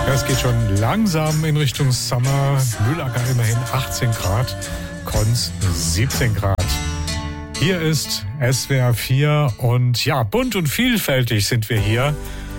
Ja, es geht schon langsam in Richtung Sommer. Mühlacker immerhin 18 Grad, Konz 17 Grad. Hier ist SWR 4 und ja, bunt und vielfältig sind wir hier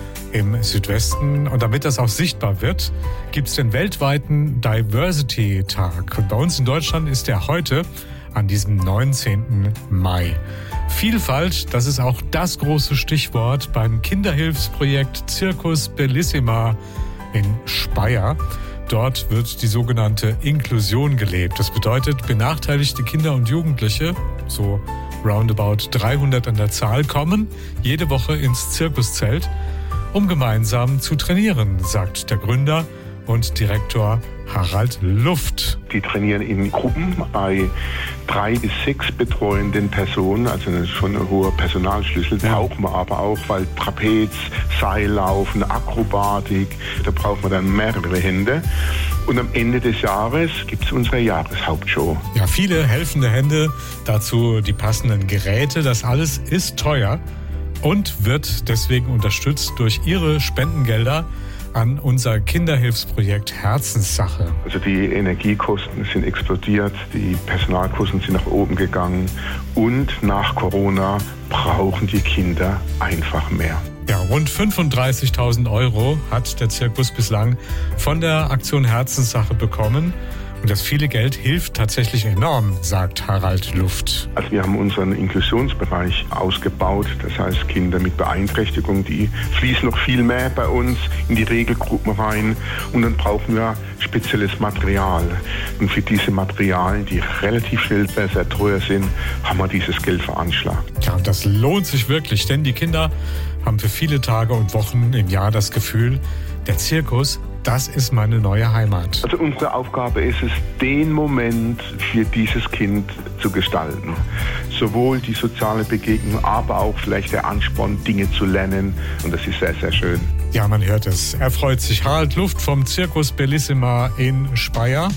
im Südwesten. Und damit das auch sichtbar wird, gibt es den weltweiten Diversity-Tag. Und bei uns in Deutschland ist der heute an diesem 19. Mai. Vielfalt, das ist auch das große Stichwort beim Kinderhilfsprojekt Circus Bellissima in Speyer. Dort wird die sogenannte Inklusion gelebt. Das bedeutet, benachteiligte Kinder und Jugendliche, so roundabout 300 an der Zahl, kommen jede Woche ins Zirkuszelt, um gemeinsam zu trainieren, sagt der Gründer und Direktor Harald Luft. Die trainieren in Gruppen bei 3 bis 6 betreuenden Personen, also das ist schon ein hoher Personalschlüssel. Braucht man aber auch, weil Trapez, Seillaufen, Akrobatik, da braucht man dann mehrere Hände. Und am Ende des Jahres gibt es unsere Jahreshauptshow. Ja, viele helfende Hände, dazu die passenden Geräte. Das alles ist teuer und wird deswegen unterstützt durch Ihre Spendengelder an unser Kinderhilfsprojekt Herzenssache. Also die Energiekosten sind explodiert, die Personalkosten sind nach oben gegangen und nach Corona brauchen die Kinder einfach mehr. Ja, rund 35.000 Euro hat der Zirkus bislang von der Aktion Herzenssache bekommen. Und das viele Geld hilft tatsächlich enorm, sagt Harald Luft. Also wir haben unseren Inklusionsbereich ausgebaut. Das heißt, Kinder mit Beeinträchtigung, die fließen noch viel mehr bei uns in die Regelgruppen rein. Und dann brauchen wir spezielles Material. Und für diese Materialien, die relativ schnell sehr teuer sind, haben wir dieses Geld veranschlagt. Ja, und das lohnt sich wirklich, denn die Kinder haben für viele Tage und Wochen im Jahr das Gefühl, der Zirkus, das ist meine neue Heimat. Also unsere Aufgabe ist es, den Moment für dieses Kind zu gestalten. Sowohl die soziale Begegnung, aber auch vielleicht der Ansporn, Dinge zu lernen. Und das ist sehr, sehr schön. Ja, man hört es. Er freut sich. Harald Luft vom Circus Bellissima in Speyer.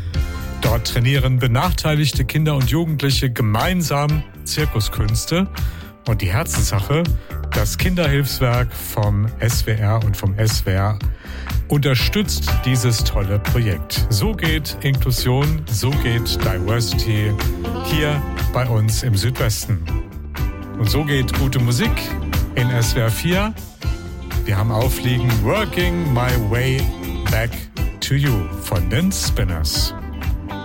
Dort trainieren benachteiligte Kinder und Jugendliche gemeinsam Zirkuskünste. Und die Herzenssache, das Kinderhilfswerk vom SWR und vom SWR, unterstützt dieses tolle Projekt. So geht Inklusion, so geht Diversity hier bei uns im Südwesten. Und so geht gute Musik in SWR 4. Wir haben aufliegen Working My Way Back to You von den Spinners.